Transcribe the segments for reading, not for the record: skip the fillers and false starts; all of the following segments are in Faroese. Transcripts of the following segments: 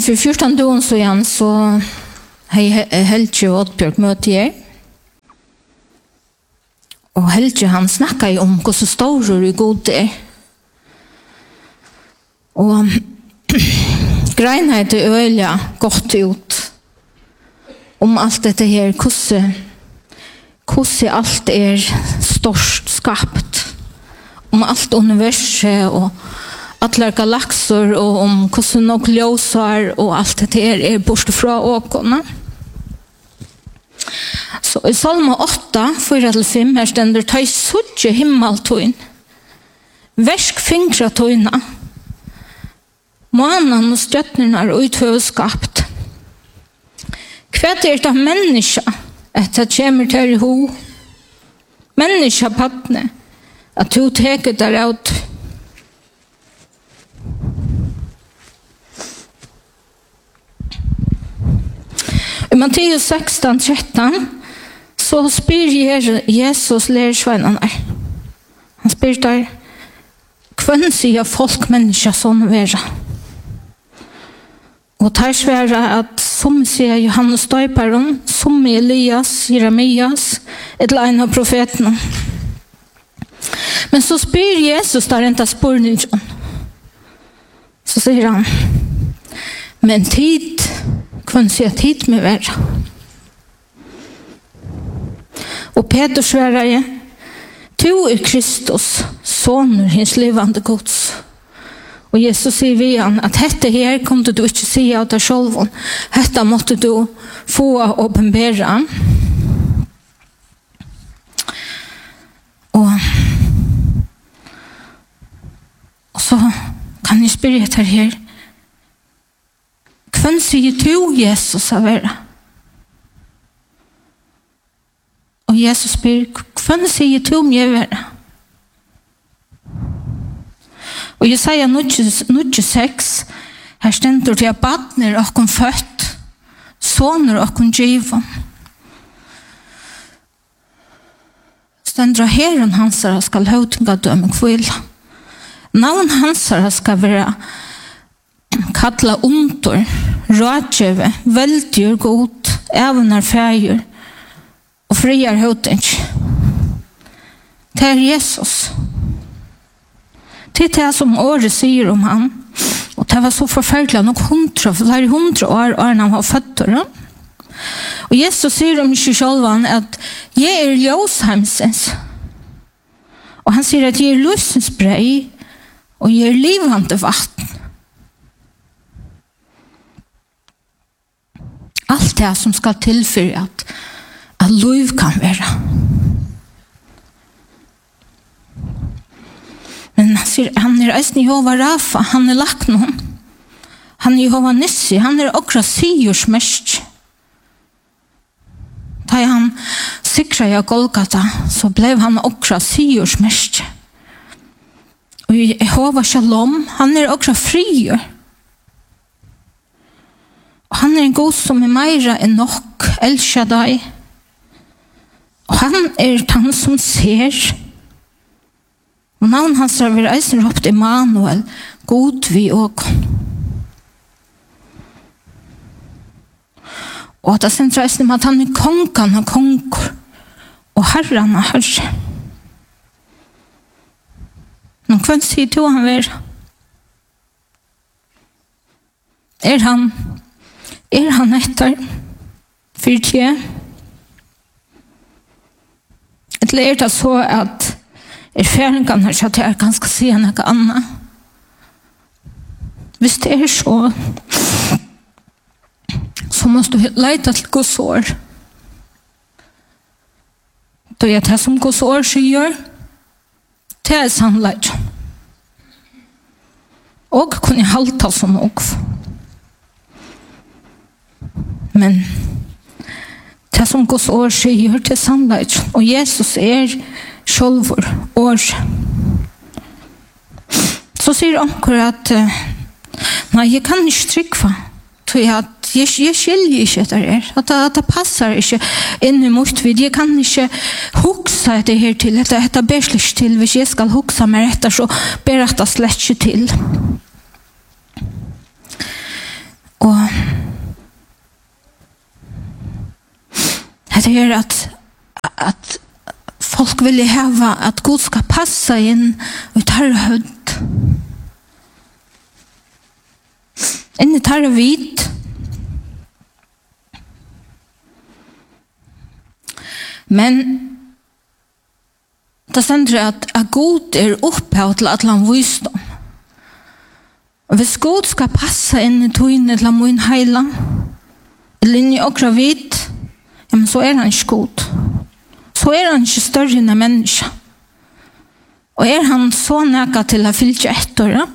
för 14 dagar sedan så Helge Oddbjörg møte her. Og Helge han snackar ju om hur så stor och god är. Och grejen är det öliga gott ut om allt det här hur allt är störst skapt. Om allt universum och alla galaxer och om hur nog ljósar och allt det här är bort från åkorna. Så i Salma 8, 4-5, her stender ta i suttje himmeltøyen, versk fingra tøyna, månen og stjøtnerne er uthøy skapt. Hva det menneska, etter kjemer til i ho, menneska patne, at du teker der ut. I Matteus 16, 13, så spyr Jesus lærersvennerne. Han spyr der, hvem sier folk mennesker sånn være? Og der sværer at som sier Johannes Døyperen, som Elias, Jeremias, et eller av profetene. Men så spyr Jesus der enda spørningen. Så sier han, men tid, hvem sier tid med være? Og Peter svarar, du er Kristus, soner hins levande Guds. Og Jesus sier vi han, at dette her kunne du ikke si av deg selv. Dette måtte du få åpenbære. Og så kan jeg spørre etter her. Hvem sier du, Jesus, av være? Og Jesus spyr, hvem sier du om jeg være? Og Jesaja 96, her stender til at badner okken født, soner okken given. Stender herren hansara skal høytinga døme kvila. Navn hansara skal være kalla under, rådgjøve, veldyr god, evner feir, og friar høytings. Det er Jesus. Det er det som året sier om han. Og det var så forferdelig nok 100 år han var født. Og Jesus sier om seg selv at jeg er ljøsheimsens. Og han sier at jeg er løsens brei, og jeg er livande vatten. Alt det som skal tilføre at liv kan være. Men han sier, han er eisen Jehova Rafa, han er lagt noen. Han er Jehova Nissi, han er okra sigurs mest. Da han sikra i Golgata, så blev han okra sigurs mest. Og Jehova Shalom, han er okra frier. Og han er en god som er meira enn nok, El Shaddai. Og han er han som ser. Og navn hans har vært eisen råpt Emmanuel, god vi åken. Og det sender eisen at han er kongen av konger, og herren av herre. Men hvem sier du han være? Er han etter? Fyrtje? Eller er det så at erfaringene har sagt at jeg kan skal si noe annet? Hvis det er så måste du leta til Guds år. Då är det som Guds år sier, det er sannhet. Og kunne jeg halta som også. Men det som Guds år sier, det er sannhet. Og Jesus er sjølver år. Så sier onker at nei, jeg kan ikke trykke at jeg skiljer ikke etter her. At det passer ikke inn i motvid. Jeg kan ikke hukse det her til. Dette ber slett til. Hvis jeg skal hukse meg etter, så ber det slett ikke til. Og det att folk vill ha att Gud ska passa in och ta höjd. In i tar vid. Men det stender at Gud opphav til at han visdom. Og hvis Gud skal passe inn i tøyne til min heila, eller inn i okra vid, ja, men så han ikke god. Så han ikke større enn en menneske. Og han så nægget til å fylle etter, ja?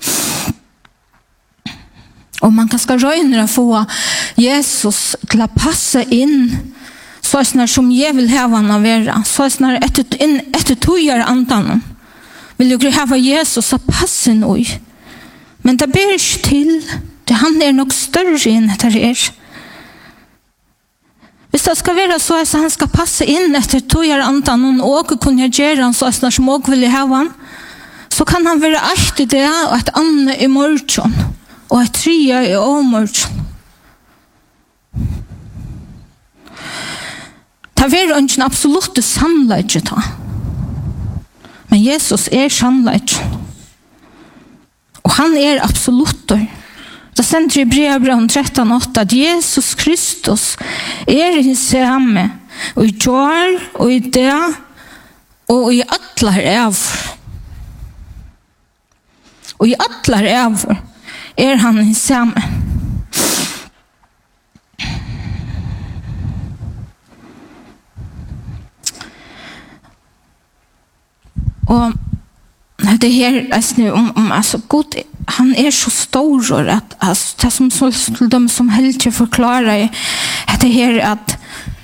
Og man kan skal røyne få Jesus til å passe inn så snart som jeg vil ha han å være, så snart etter tøyer andan, vil jeg ha Jesus å passe noe. Men det ber ikke til, det han nok større enn etter her. Hvis det skal være så at han skal passe inn etter tøyer andan, og kunne gjøre han så snart som også vil ha han, så kan han være alt i det, og et annet i morgen, og et tredje i overmorgen. Det er ikke en absolutt sannhet. Men Jesus sannhet. Og han absolutt. Det sender i brevbrevet 13:8 at Jesus Kristus i samme, og i år, og i det, og i atler evor. Og i atler evor han i samme. Og det her altså Gud, han så stor at det som helt forklarer det her at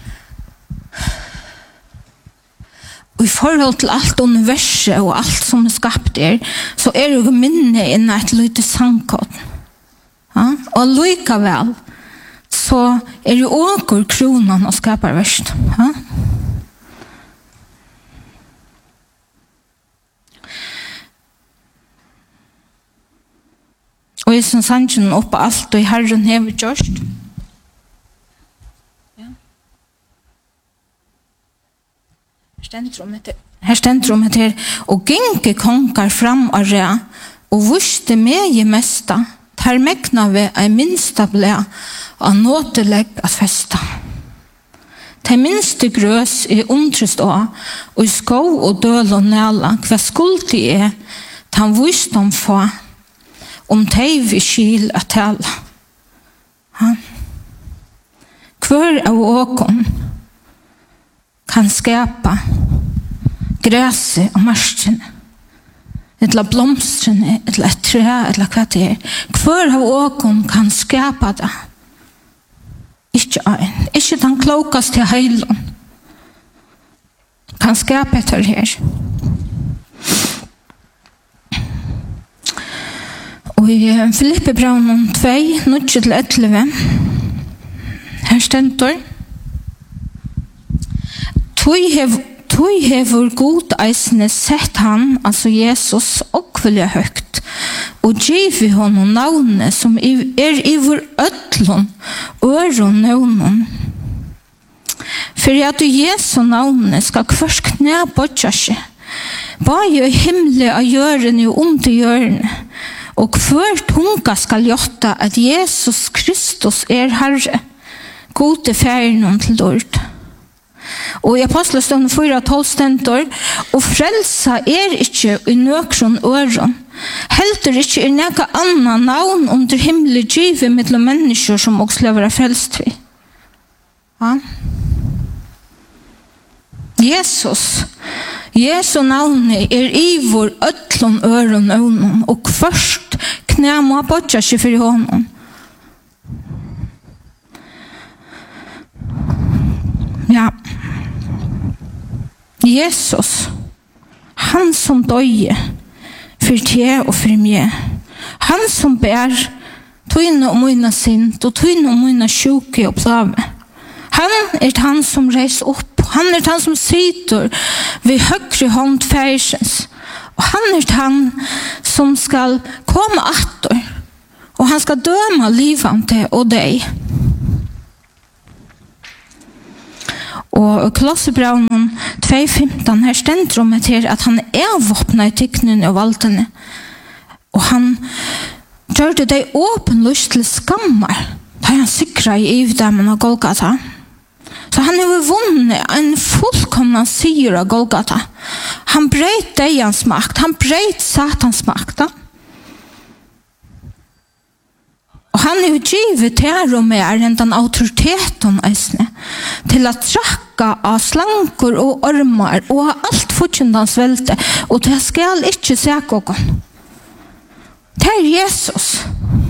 i forhold til alt universet og alt som skapt så det jo minne inn et lite sangkott. Ja? Og likevel så det jo åker kronen og skaper verst. Ja? Og jeg synes sannsyn oppe alt og i Herren hever gjørst. Her stender om etter og gynke konger fram og re og vuste med i mesta ter mekna ved ei minsta ble og nåtelegg at festa. Ter minste grøs omtrist og i skov og døl og næla hva skuldig tan vusdom få teiv i kyl at tala. Hver av åkon kan skapa græse og marskene, eller blomstrene, eller et tre, eller hva det Hver av åkon kan skapa det. Ikke ein. Ikke den klokaste heilen kan skapa etter her. Og i Filippe Braun 2, 9-11, her stender Tøy hever god eisene sett han, altså Jesus, okkvelja høgt, og giv honom navnet som i vår ødlån, øron navnen. For at Jesu navnet skal først knæ bodja seg, bare i himmelen og hjørne og under hjørne, og hver tunga skal gjøre at Jesus Kristus Herre, gode ferien til dård. Og i Apostelstånden 4:12 stender, og frelsa ikke i nøkron øron, heldur ikke i neka annan navn under himmelig givet mellom mennesker som også skal være frelst vi. Ja. Jesu navnet i vår ødlån øron øvnen, og først knæ må bodja seg for honom. Ja. Jesus, han som døye for te og for meg, han som bær tøyne og møyne sint og tøyne og møyne sjuke og plave. Han han som reiser opp, han han som sitter ved høyre hånd færsens, og han han som skal komme atter, og han skal døme livante og deg. Og Kolosserbrevet 2:15 her stendur om til at han våpna I tikkenen og valtene. Og han gjør det åpenlyst til skammar da han sikra I ivdammen av Golgata. Så han har vunnet en fullkomna sier av Golgata. Han brøt deians makt, han brøt satans makt. Og han har givet her og mer enn den autoriteten til å trakke av slankor og ormar og alt fortjendans velte, og det skal ikke se noen. Det Jesus.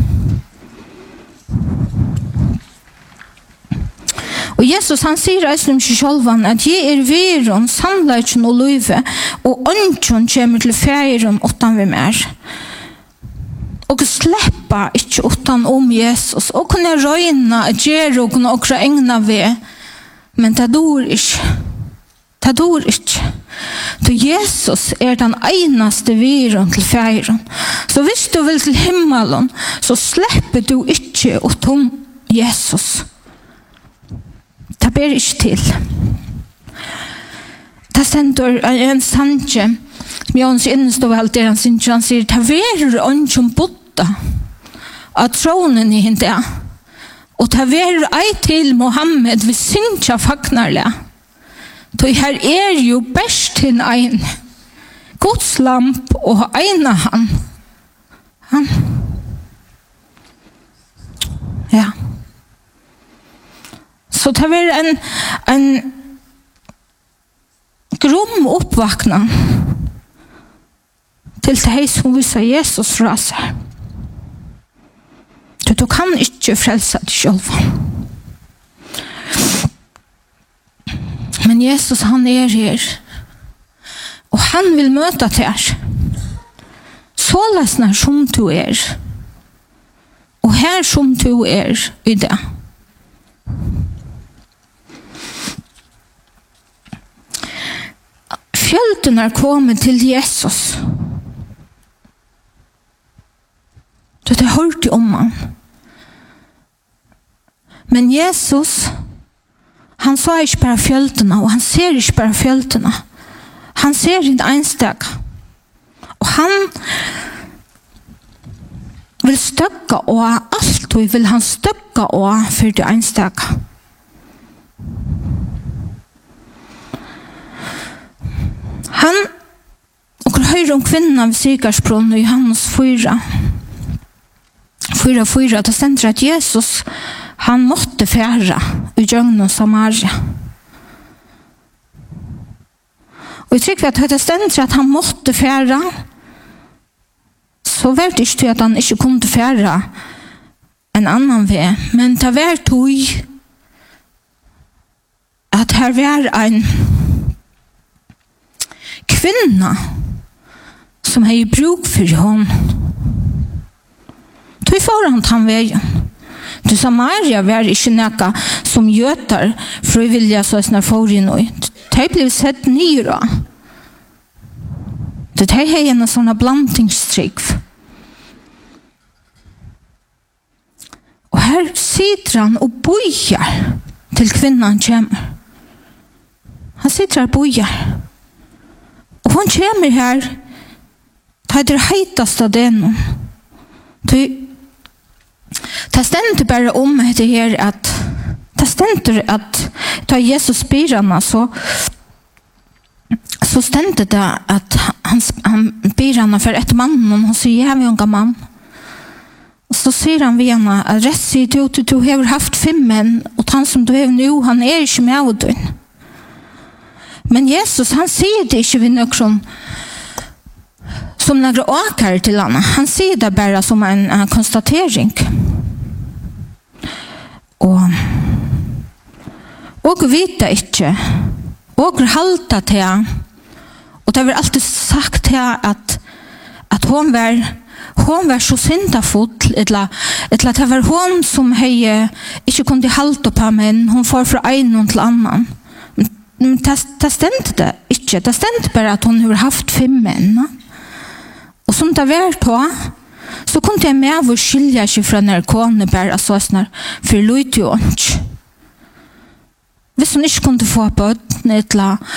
Og Jesus han sier eisen om seg sjølvan at jeg viren, sannleikken og løyve, og ønsken kommer til feiren utan vi mer. Og sleppa ikke utan om Jesus, og kunne røyna, gjøre og kunne okra egna ved, men det dår ikke. Det dår ikke. Så Jesus den eneste viren til feiren. Så hvis du vil til himmelen, så slipper du ikke utom Jesus. Det ber ikke til. Det sender en sanje, som Jons innestår alt det han sier, det verer ønsken bodda av tronen I hende, og det verer ei til Mohammed vi synsja faknarle. Så her jo best til ein Guds lamp og ein av han. Ja. Så det var en grom oppvakna til de som viser Jesus fra seg. Du kan ikke frelse deg selv. Men Jesus han her, og han vil møte deg. Så lesner som du og her som du I det. Fjölden kommet til Jesus. Så det hørte om han. Men Jesus, han sa ikke bare fjöldene, og han ser ikke bare fjöldene. Han ser ikke ensteg. Og han vil støkke og alt, og vil han støkke og for det ensteg. Han, og høyre om kvinnen av Sigarsbrunn I Johannes 4, det stender at Jesus, han måtte fære I Jøgnen Samaria. Og jeg tror at det stender at han måtte fære, så var det ikke at han ikke kunne fære en annan vei, men det var tog at her var en kvinna som har bruk for hon. Tog foran han veien. Du Samaria var ikke nekka som gjøter frivillige så snar foran og de ble sett nyra. Det er en sånne blandingstrygg. Og her sitter han og bojar til kvinnan kommer. Han sitter og bojar. Og hun kommer her, det heitast av den. Det stender bare om det her at det stender at da Jesus ber henne så stender det at han ber henne for et mann og hun sier jeg er en gammel mann. Og så sier han ved henne at rett sier du har haft 5 menn og han som du har nå han ikke med av deg. Men Jesus han sier det ikke ved noen som några åkare till honom. Han ser det bara som en konstatering. Och vita inte. Och halta till. Och det var alltid sagt till att hon var så syndafull eller det var hon som inte kunde halta på men hon får från en till annan. Men det stämde det inte. Det stämde bara att hon har haft 5 män. Och som det var på så kunde jag med att skilja sig från när kone bara så snar för lite och Hvis hun ikke kunne få bøtten,